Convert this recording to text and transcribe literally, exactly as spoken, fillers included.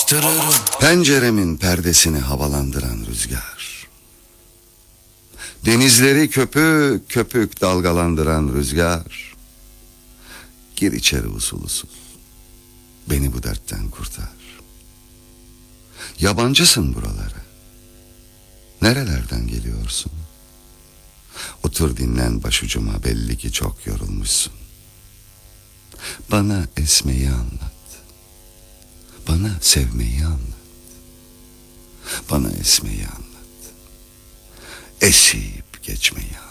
yapıştırırım. Penceremin perdesini havalandıran rüzgar, denizleri köpük köpük dalgalandıran rüzgar, gir içeri usul usul, beni bu dertten kurtar. Yabancısın buralara, nerelerden geliyorsun? Otur dinlen başucuma, belli ki çok yorulmuşsun. Bana esmeyi anlat, bana sevmeyi anlat, bana esmeyi anlat, esip geçmeyi anlat.